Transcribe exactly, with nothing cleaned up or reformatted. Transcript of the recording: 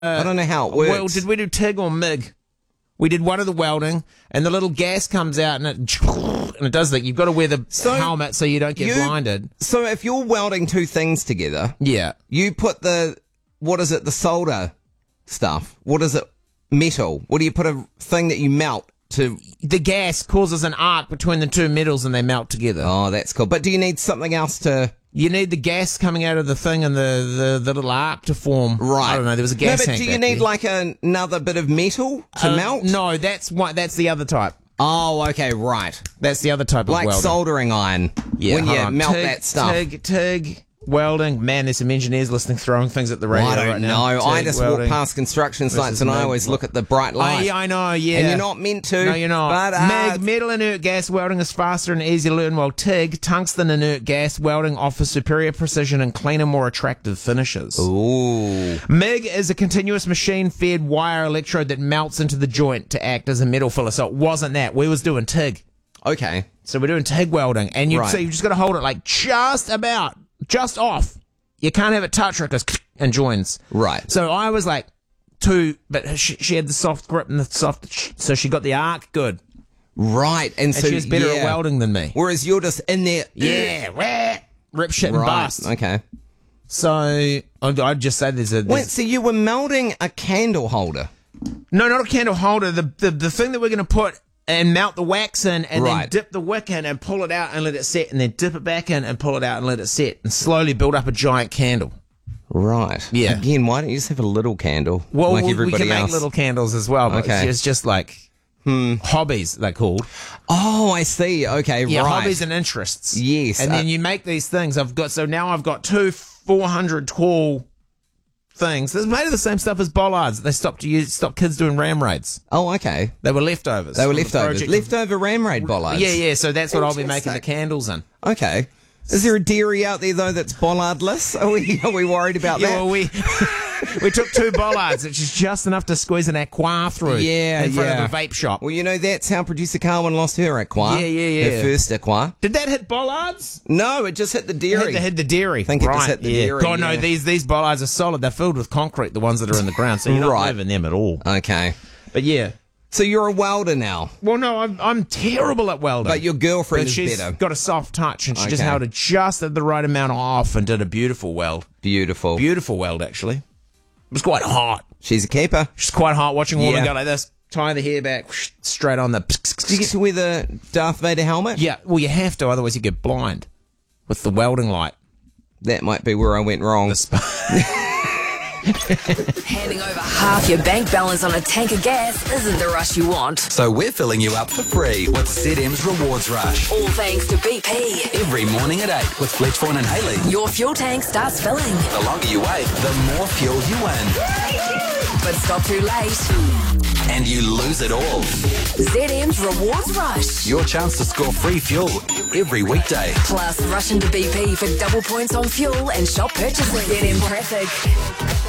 I don't know how it works. Well, did we do TIG or MIG? We did one of the welding, and the little gas comes out, and it and it does that. You've got to wear the So helmet so you don't get you- blinded. So if you're welding two things together, Yeah. you put the, what is it, the solder stuff. What is it? Metal. What do you put a thing that you melt to? The gas causes an arc between the two metals, and they melt together. Oh, that's cool. But do you need something else to? You need the gas coming out of the thing and the, the, the little arc to form. Right. I don't know. There was a gas No, but tank do you back need there. like a, another bit of metal to Uh, melt? No, that's what. That's the other type. Oh, okay, right. That's the other type Like of welding. soldering iron. Yeah, when hold you on. melt TIG, that stuff. TIG, TIG, welding. Man, there's some engineers listening, throwing things at the radio I don't right know. now. I TIG, just welding. walk past construction sites versus and I MIG. always look at the bright Oh, light. yeah, I know, yeah. And you're not meant to. No, you're not. But, uh, MIG, metal inert gas welding is faster and easier to learn, while TIG, tungsten inert gas welding, offers superior precision and cleaner, more attractive finishes. Ooh. MIG is a continuous machine-fed wire electrode that melts into the joint to act as a metal filler. So it wasn't that. We was doing TIG. Okay. So we're doing TIG welding, and you Right. so you just got to hold it like just about, just off. You can't have it touch or it goes and joins. Right. So I was like two, but she, she had the soft grip and the soft, so she got the arc good, Right. And, and so she was better yeah. at welding than me. Whereas you're just in there. Yeah, wah, rip shit and Right. bust. Okay. So I'd, I'd just say there's a Wait, there's, so you were melting a candle holder? no, not a candle holder. The the the thing that we're going to put and mount the wax in, and then Right. dip the wick in and pull it out and let it set, and then dip it back in and pull it out and let it set, and slowly build up a giant candle. Right. Yeah. Again, why don't you just have a little candle Well, like we- we everybody can else? make little candles as well, but Okay. it's just like hobbies, they're called. Oh, I see. Okay, Yeah, right. hobbies and interests. Yes, And uh, then you make these things. I've got, so now I've got two four hundred tall things. It's made of the same stuff as bollards. They stopped use, stopped kids doing ram raids. Oh, okay. They were leftovers. They were from the leftovers. project. Leftover ram raid bollards. Yeah, yeah. So that's what I'll be making the Interesting. candles in. Okay. Is there a dairy out there, though, that's bollardless? Are we, are we worried about Yeah, that? well, we we took two bollards, which is just enough to squeeze an aqua through. Yeah, in front yeah. of a vape shop. Well, you know, that's how producer Carwin lost her aqua. Yeah, yeah, yeah. Her first aqua. Did that hit bollards? No, it just hit the It dairy. hit the, hit the dairy. I think it right, just hit the yeah. dairy, God, no, yeah. these these bollards are solid. They're filled with concrete, the ones that are in the ground, so you're not Right. moving them at all. Okay. But yeah. So you're a welder now, Well, no, I'm, I'm terrible at welding. but your girlfriend But is she's better. got a soft touch, and she just Okay. held it just at the right amount off and did a beautiful weld. Beautiful. Beautiful weld, actually. It was quite hot. She's a keeper. She's quite hot watching a woman Yeah. go like this, tie the hair back, whoosh, straight on the... Do you get to wear the Darth Vader helmet? Yeah, well, you have to, otherwise you get blind with the welding light. That might be where I went wrong. The sp- Handing over half your bank balance on a tank of gas isn't the rush you want. So we're filling you up for free with Z M's Rewards Rush. All thanks to B P. Every morning at eight with Fletchborn and Haley. Your fuel tank starts filling, The longer you wait, the more fuel you win. but stop too late. And you lose it all. Z M's Rewards Rush. Your chance to score free fuel every weekday. Plus, rush into B P for double points on fuel and shop purchases. Z M Traffic.